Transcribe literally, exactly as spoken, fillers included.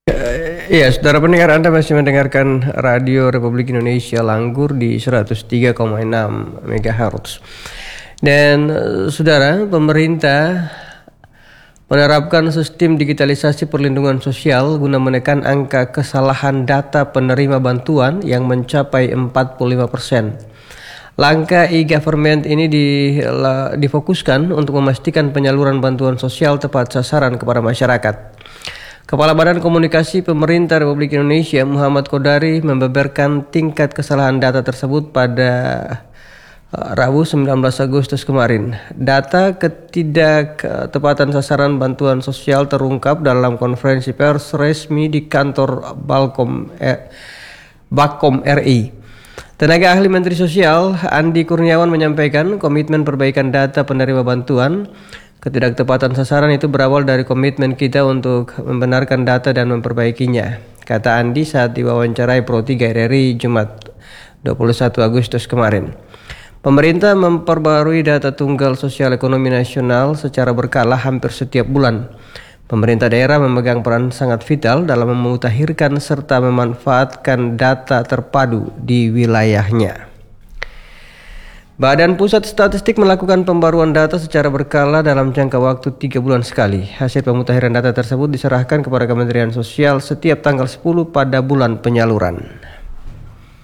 Iya, saudara pendengar, Anda masih mendengarkan Radio Republik Indonesia Langgur di seratus tiga koma enam megahertz. Dan saudara, pemerintah menerapkan sistem digitalisasi perlindungan sosial guna menekan angka kesalahan data penerima bantuan yang mencapai empat puluh lima persen. Langkah e-government ini di, la, difokuskan untuk memastikan penyaluran bantuan sosial tepat sasaran kepada masyarakat. Kepala Badan Komunikasi Pemerintah Republik Indonesia Muhammad Kodari membeberkan tingkat kesalahan data tersebut pada uh, Rabu sembilan belas Agustus kemarin. Data ketidaktepatan sasaran bantuan sosial terungkap dalam konferensi pers resmi di kantor Balkom eh, Bakom R I. Tenaga ahli Menteri Sosial Andi Kurniawan menyampaikan komitmen perbaikan data penerima bantuan. Ketidaktepatan sasaran itu berawal dari komitmen kita untuk membenarkan data dan memperbaikinya, kata Andi saat diwawancarai Pro tiga R R I Jumat dua puluh satu Agustus kemarin. Pemerintah memperbarui data tunggal sosial ekonomi nasional secara berkala hampir setiap bulan. Pemerintah daerah memegang peran sangat vital dalam memutakhirkan serta memanfaatkan data terpadu di wilayahnya. Badan Pusat Statistik melakukan pembaruan data secara berkala dalam jangka waktu tiga bulan sekali. Hasil pemutakhiran data tersebut diserahkan kepada Kementerian Sosial setiap tanggal sepuluh pada bulan penyaluran.